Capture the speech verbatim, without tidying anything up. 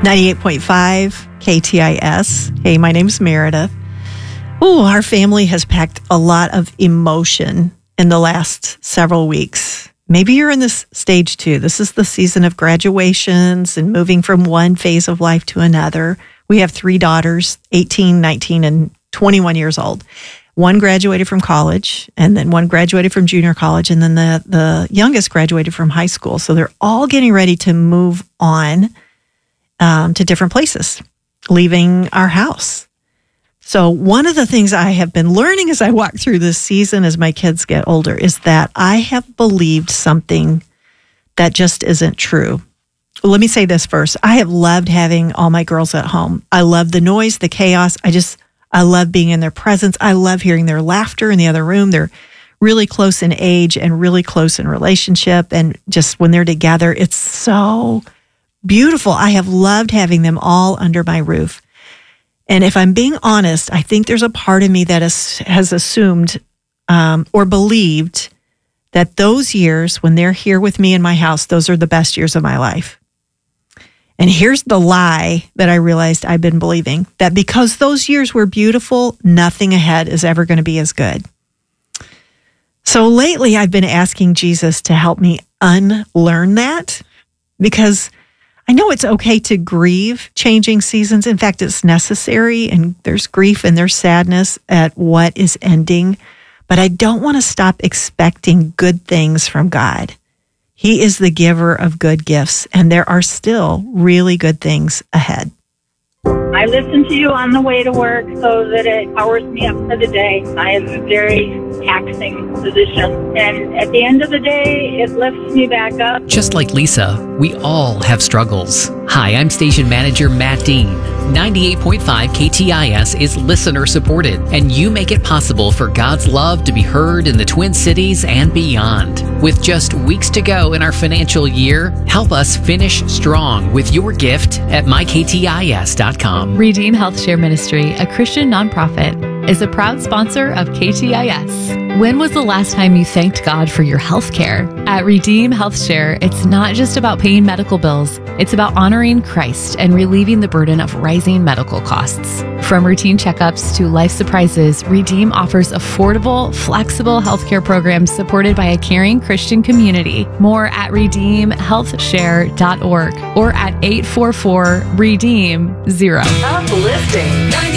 ninety-eight point five K T I S. Hey, my name's Meredith. Oh, our family has packed a lot of emotion in the last several weeks. Maybe you're in this stage too. This is the season of graduations and moving from one phase of life to another. We have three daughters, eighteen, nineteen, and twenty-one years old. One graduated from college, and then one graduated from junior college, and then the, the youngest graduated from high school. So they're all getting ready to move on um, to different places, leaving our house. So one of the things I have been learning as I walk through this season as my kids get older is that I have believed something that just isn't true. Let me say this first. I have loved having all my girls at home. I love the noise, the chaos. I just, I love being in their presence. I love hearing their laughter in the other room. They're really close in age and really close in relationship. And just when they're together, it's so beautiful. I have loved having them all under my roof. And if I'm being honest, I think there's a part of me that is, has assumed um, or believed that those years when they're here with me in my house, those are the best years of my life. And here's the lie that I realized I've been believing, that because those years were beautiful, nothing ahead is ever going to be as good. So lately, I've been asking Jesus to help me unlearn that, because I know it's okay to grieve changing seasons. In fact, it's necessary, and there's grief and there's sadness at what is ending. But I don't want to stop expecting good things from God. He is the giver of good gifts, and there are still really good things ahead. I listen to you on the way to work so that it powers me up for the day. I have a very taxing position, and at the end of the day, it lifts me back up. Just like Lisa, we all have struggles. Hi, I'm station manager Matt Dean. ninety-eight point five K T I S is listener supported, and you make it possible for God's love to be heard in the Twin Cities and beyond. With just weeks to go in our financial year, help us finish strong with your gift at my k t i s dot com. Redeem Health Share Ministry, a Christian nonprofit, is a proud sponsor of K T I S. When was the last time you thanked God for your health care? At Redeem Health Share, it's not just about paying medical bills. It's about honoring Christ and relieving the burden of rising medical costs. From routine checkups to life surprises, Redeem offers affordable, flexible healthcare programs supported by a caring Christian community. More at redeem health share dot org or at eight four four redeem zero. Uplifting.